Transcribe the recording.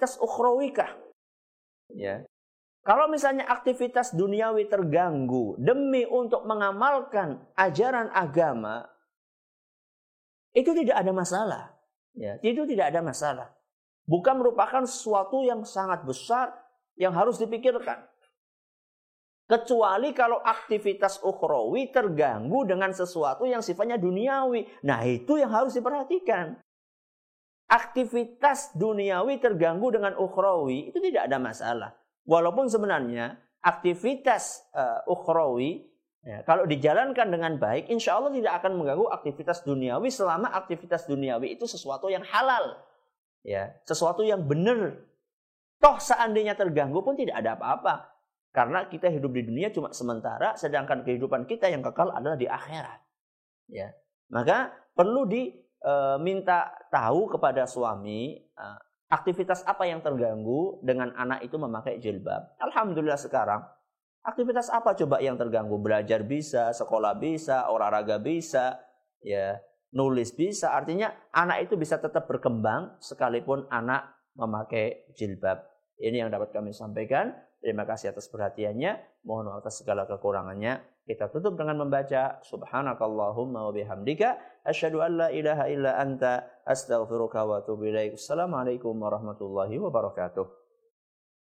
aktivitas ukhrawikah? Ya. Kalau misalnya aktivitas duniawi terganggu demi untuk mengamalkan ajaran agama, itu tidak ada masalah. Ya, itu tidak ada masalah. Bukan merupakan sesuatu yang sangat besar yang harus dipikirkan. Kecuali kalau aktivitas ukhrawi terganggu dengan sesuatu yang sifatnya duniawi. Nah, itu yang harus diperhatikan. Aktivitas duniawi terganggu dengan ukhrawi itu tidak ada masalah. Walaupun sebenarnya aktivitas ukhrawi ya, kalau dijalankan dengan baik, insya Allah tidak akan mengganggu aktivitas duniawi selama aktivitas duniawi itu sesuatu yang halal, ya, sesuatu yang benar. Toh seandainya terganggu pun tidak ada apa-apa, karena kita hidup di dunia cuma sementara, sedangkan kehidupan kita yang kekal adalah di akhirat. Ya, maka perlu diminta tahu kepada suami aktivitas apa yang terganggu dengan anak itu memakai jilbab. Alhamdulillah sekarang aktivitas apa coba yang terganggu? Belajar bisa, sekolah bisa, olahraga bisa, ya, nulis bisa. Artinya anak itu bisa tetap berkembang sekalipun anak memakai jilbab. Ini yang dapat kami sampaikan. Terima kasih atas perhatiannya. Mohon maaf atas segala kekurangannya. Kita tutup dengan membaca Subhanakallahumma wa bihamdika asyhadu an la ilaha illa anta astaghfiruka wa atubu ilaik. Assalamualaikum warahmatullahi wabarakatuh.